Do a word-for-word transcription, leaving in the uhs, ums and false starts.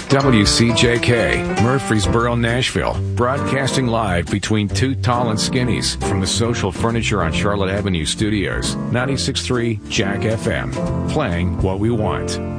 W C J K, Murfreesboro, Nashville, broadcasting live between two tall and skinnies from the Social Furniture on Charlotte Avenue studios. ninety-six point three Jack F M, playing what we want.